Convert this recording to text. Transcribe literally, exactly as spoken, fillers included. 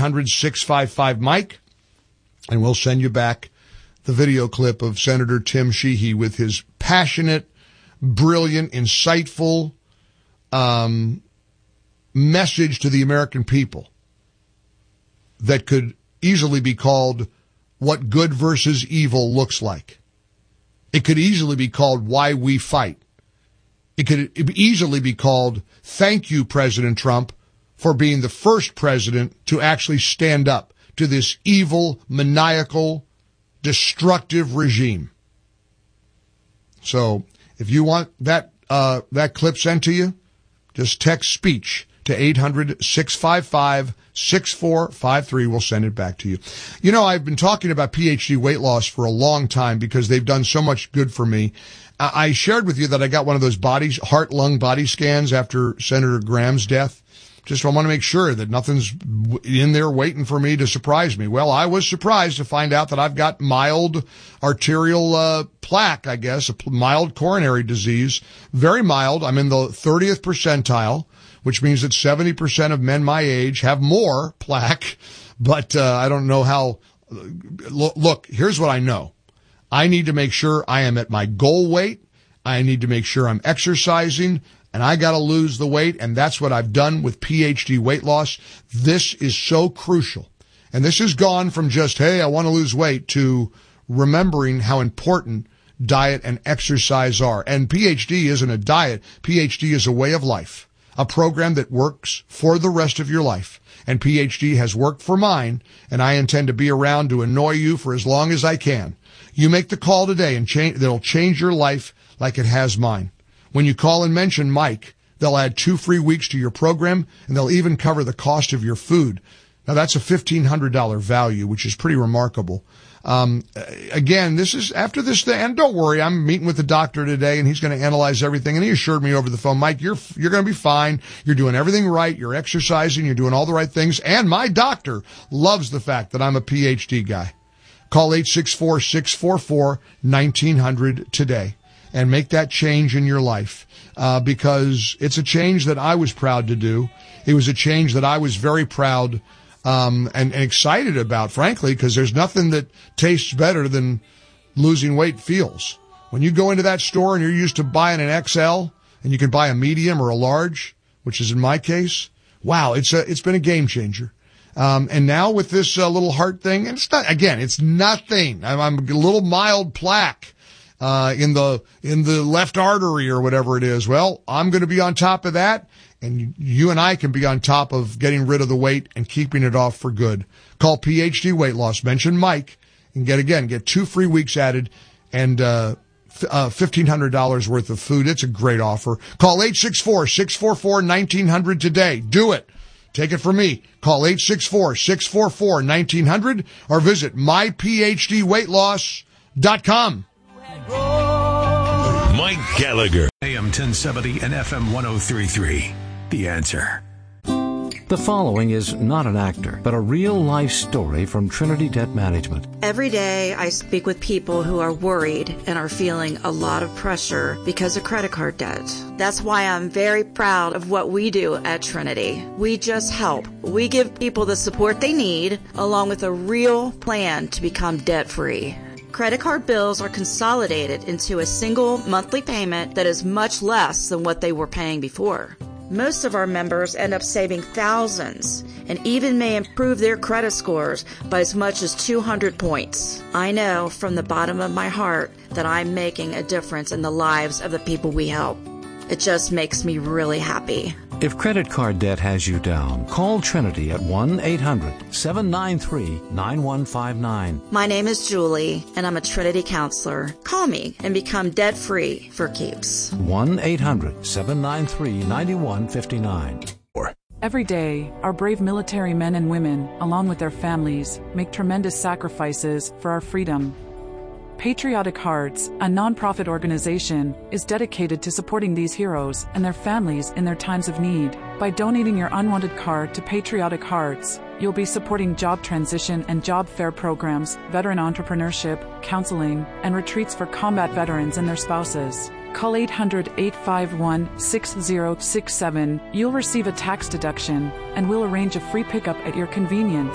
hundred, six five five, Mike, and we'll send you back the video clip of Senator Tim Sheehy with his passionate, brilliant, insightful um, message to the American people that could easily be called What Good versus Evil Looks Like. It could easily be called Why We Fight. It could easily be called Thank You, President Trump, for being the first president to actually stand up to this evil, maniacal, destructive regime. So if you want that uh that clip sent to you, just text speech to eight hundred, six five five, six four five three. We'll send it back to you. You know, I've been talking about P H D weight loss for a long time because they've done so much good for me. I shared with you that I got one of those body, heart, lung body scans after Senator Graham's death. Just I want to make sure that nothing's in there waiting for me to surprise me. Well, I was surprised to find out that I've got mild arterial uh, plaque, I guess, a mild coronary disease. Very mild. I'm in the thirtieth percentile, which means that seventy percent of men my age have more plaque. But uh, I don't know how. Look, here's what I know. I need to make sure I am at my goal weight. I need to make sure I'm exercising. And I got to lose the weight, and that's what I've done with P H D weight loss. This is so crucial. And this has gone from just, hey, I want to lose weight, to remembering how important diet and exercise are. And P H D isn't a diet. P H D is a way of life, a program that works for the rest of your life. And P H D has worked for mine, and I intend to be around to annoy you for as long as I can. You make the call today, and change, that'll change your life like it has mine. When you call and mention Mike, they'll add two free weeks to your program, and they'll even cover the cost of your food. Now, that's a fifteen hundred dollars value, which is pretty remarkable. Um, again, this is after this thing, and don't worry, I'm meeting with the doctor today, and he's going to analyze everything, and he assured me over the phone, Mike, you're you're going to be fine. You're doing everything right. You're exercising. You're doing all the right things. And my doctor loves the fact that I'm a P H D guy. Call eight six four, six four four, one nine hundred today. And make that change in your life, uh, because it's a change that I was proud to do. It was a change that I was very proud um, and, and excited about, frankly, because there's nothing that tastes better than losing weight feels. When you go into that store and you're used to buying an X L and you can buy a medium or a large, which is in my case, wow, it's a, it's been a game changer. Um, and now with this uh, little heart thing, and it's not, again, it's nothing. I'm, I'm a little mild plaque. Uh, in the, in the left artery or whatever it is. Well, I'm going to be on top of that, and you and I can be on top of getting rid of the weight and keeping it off for good. Call P H D Weight Loss, mention Mike, and get, again, get two free weeks added and, uh, uh, fifteen hundred dollars worth of food. It's a great offer. Call eight six four, six four four, one nine hundred today. Do it. Take it from me. Call eight six four, six four four, one nine hundred or visit my p h d weight loss dot com. Mike Gallagher. A M ten seventy and F M ten thirty-three. The Answer. The following is not an actor, but a real-life story from Trinity Debt Management. Every day I speak with people who are worried and are feeling a lot of pressure because of credit card debt. That's why I'm very proud of what we do at Trinity. We just help. We give people the support they need, along with a real plan to become debt-free. Credit card bills are consolidated into a single monthly payment that is much less than what they were paying before. Most of our members end up saving thousands and even may improve their credit scores by as much as two hundred points. I know from the bottom of my heart that I'm making a difference in the lives of the people we help. It just makes me really happy. If credit card debt has you down, call Trinity at one eight hundred, seven nine three, nine one five nine. My name is Julie, and I'm a Trinity counselor. Call me and become debt-free for keeps. one eight hundred, seven nine three, nine one five nine. Every day, our brave military men and women, along with their families, make tremendous sacrifices for our freedom. Patriotic Hearts, a nonprofit organization, is dedicated to supporting these heroes and their families in their times of need. By donating your unwanted card to Patriotic Hearts, you'll be supporting job transition and job fair programs, veteran entrepreneurship, counseling, and retreats for combat veterans and their spouses. Call eight hundred, eight five one, six zero six seven. You'll receive a tax deduction, and we'll arrange a free pickup at your convenience.